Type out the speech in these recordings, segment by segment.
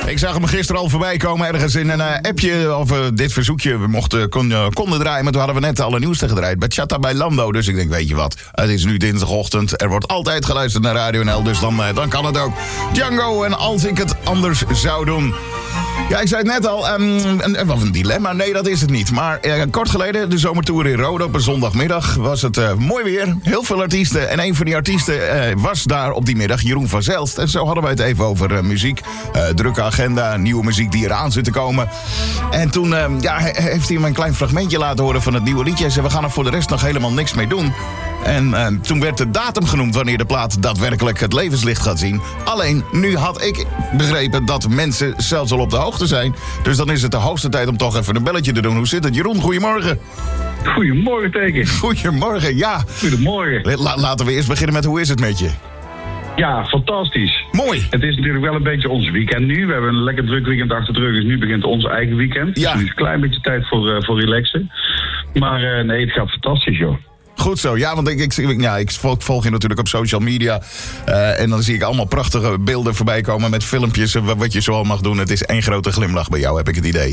Ik zag hem gisteren al voorbij komen ergens in een appje of dit verzoekje konden draaien. Maar toen hadden we net alle nieuwste gedraaid. Bachata bij Lando. Dus ik denk, weet je wat, het is nu dinsdagochtend. Er wordt altijd geluisterd naar Radio NL, dus dan kan het ook. Django en Als ik het anders zou doen. Ja, ik zei het net al, wat een dilemma. Nee, dat is het niet. Maar kort geleden, de zomertour in Rode op een zondagmiddag, was het mooi weer. Heel veel artiesten. En een van die artiesten was daar op die middag, Jeroen van Zelst. En zo hadden we het even over muziek. Drukke agenda, nieuwe muziek die eraan zit te komen. En toen heeft hij me een klein fragmentje laten horen van het nieuwe liedje. Hij zei, we gaan er voor de rest nog helemaal niks mee doen. En toen werd de datum genoemd wanneer de plaat daadwerkelijk het levenslicht gaat zien. Alleen, nu had ik begrepen dat mensen zelfs al op de hoogte zijn. Dus dan is het de hoogste tijd om toch even een belletje te doen. Hoe zit het, Jeroen? Goedemorgen. Goedemorgen, Teken. Goedemorgen, ja. Goedemorgen. Laten we eerst beginnen met hoe is het met je? Ja, fantastisch. Mooi. Het is natuurlijk wel een beetje ons weekend nu. We hebben een lekker druk weekend achter de rug, dus nu begint ons eigen weekend. Ja. Dus nu is een klein beetje tijd voor relaxen. Maar nee, het gaat fantastisch, joh. Goed zo, ja, want ik volg je natuurlijk op social media. En dan zie ik allemaal prachtige beelden voorbij komen met filmpjes. Wat je zoal mag doen. Het is één grote glimlach bij jou, heb ik het idee.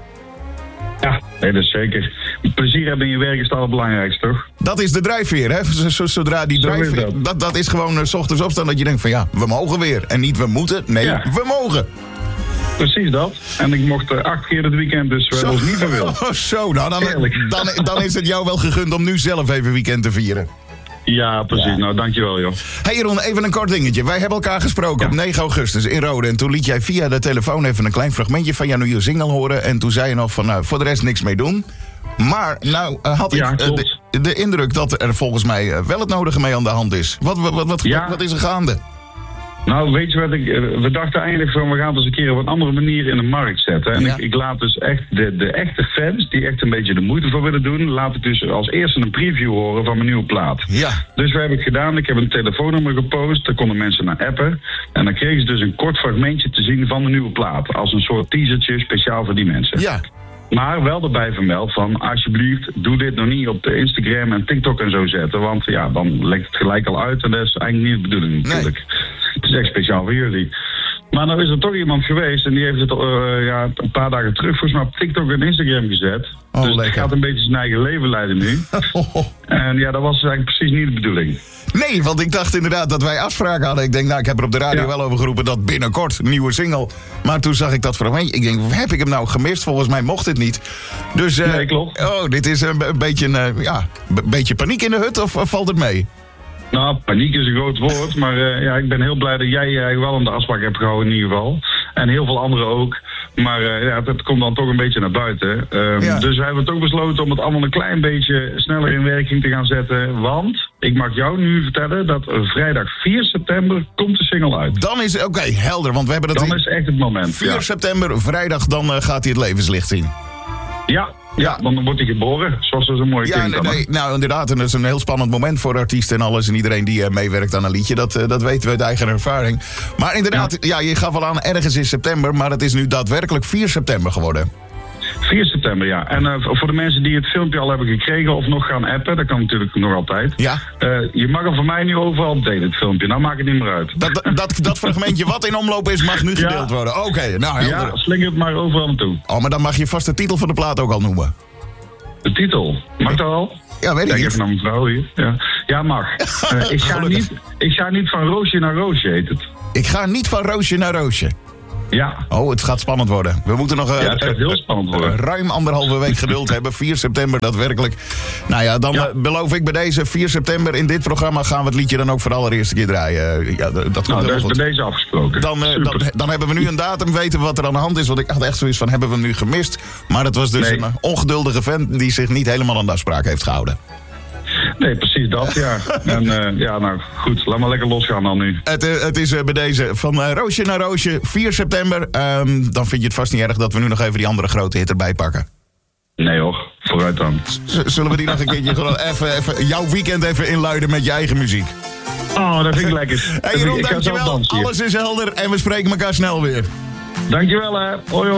Ja, nee, dat is zeker. Plezier hebben in je werk is het allerbelangrijkste, toch? Dat is de drijfveer, hè? Zodra die drijfveer... Dat is gewoon 's ochtends opstaan dat je denkt van ja, we mogen weer. En niet we moeten, nee, ja. We mogen. Precies dat. En ik mocht 8 keer het weekend, dus we hebben ons niet verwild. Zo, nou, dan is het jou wel gegund om nu zelf even weekend te vieren. Ja, precies. Ja. Nou, dankjewel, joh. Hey Jeroen, even een kort dingetje. Wij hebben elkaar gesproken op 9 augustus in Rode. En toen liet jij via de telefoon even een klein fragmentje van jouw nieuwe single horen. En toen zei je nog van, voor de rest niks mee doen. Maar nou had ik de indruk dat er volgens mij wel het nodige mee aan de hand is. Wat is er gaande? Nou, weet je wat, we dachten eigenlijk van, we gaan het eens een keer op een andere manier in de markt zetten. En ik laat dus echt de echte fans, die echt een beetje de moeite voor willen doen, laat ik dus als eerste een preview horen van mijn nieuwe plaat. Ja. Dus wat heb ik gedaan? Ik heb een telefoonnummer gepost, daar konden mensen naar appen. En dan kregen ze dus een kort fragmentje te zien van de nieuwe plaat. Als een soort teasertje speciaal voor die mensen. Ja. Maar wel erbij vermeld van, alsjeblieft, doe dit nog niet op de Instagram en TikTok en zo zetten. Want ja, dan lekt het gelijk al uit en dat is eigenlijk niet de bedoeling natuurlijk. Nee. Het is echt speciaal voor jullie. Maar nou is er toch iemand geweest en die heeft het een paar dagen terug volgens mij op TikTok en Instagram gezet. Dus lekker. Het gaat een beetje zijn eigen leven leiden nu. En ja, dat was eigenlijk precies niet de bedoeling. Nee, want ik dacht inderdaad dat wij afspraken hadden. Ik denk, nou, ik heb er op de radio wel over geroepen dat binnenkort een nieuwe single. Maar toen zag ik dat fragmentje. Ik denk, heb ik hem nou gemist? Volgens mij mocht dit niet. Dus, nee, klopt. Oh, dit is een beetje paniek in de hut of valt het mee? Nou, paniek is een groot woord, maar ik ben heel blij dat jij wel aan de afspraak hebt gehouden in ieder geval. En heel veel anderen ook. Maar het komt dan toch een beetje naar buiten. Dus we hebben toch besloten om het allemaal een klein beetje sneller in werking te gaan zetten. Want ik mag jou nu vertellen dat vrijdag 4 september komt de single uit. Dan is oké, helder, want we hebben dat... Dan is echt het moment. 4 september, vrijdag, dan gaat hij het levenslicht zien. Ja, dan wordt hij geboren, zoals dat zo mooi klinkt. Nou inderdaad, en dat is een heel spannend moment voor artiesten en alles. En iedereen die meewerkt aan een liedje, dat weten we uit eigen ervaring. Maar inderdaad, je gaf al aan ergens in september, maar het is nu daadwerkelijk 4 september geworden. 4 september, ja. En voor de mensen die het filmpje al hebben gekregen of nog gaan appen, dat kan natuurlijk nog altijd. Ja. Je mag hem van mij nu overal delen, het filmpje. Nou maakt het niet meer uit. Dat fragmentje wat in omloop is, mag nu gedeeld worden. Oké, nou helder. Ja, slinger het maar overal naartoe. Oh, maar dan mag je vast de titel van de plaat ook al noemen. De titel? Mag dat al? Ja, weet ik niet. Even naar mijn vrouw hier. Ja, mag. Ik ga niet van roosje naar roosje, heet het. Ik ga niet van roosje naar roosje. Ja. Oh, het gaat spannend worden. We moeten nog het gaat heel spannend worden. Ruim 1,5 week geduld hebben. 4 september daadwerkelijk. Nou ja, dan beloof ik bij deze 4 september in dit programma gaan we het liedje dan ook voor de allereerste keer draaien. Dat is bij deze afgesproken. Dan hebben we nu een datum, weten we wat er aan de hand is. Want ik had echt zoiets van, hebben we hem nu gemist? Maar het was dus een ongeduldige vent die zich niet helemaal aan de afspraak heeft gehouden. Nee, precies dat, ja. En nou goed, laat maar lekker losgaan dan nu. Het is bij deze van roosje naar roosje, 4 september. Dan vind je het vast niet erg dat we nu nog even die andere grote hit erbij pakken. Nee hoor, vooruit dan. Zullen we die nog een keertje gewoon even jouw weekend even inluiden met je eigen muziek? Oh, dat vind ik lekker. Hey Jeroen, dankjewel. Alles is helder en we spreken elkaar snel weer. Dankjewel hè. Hoi hoi.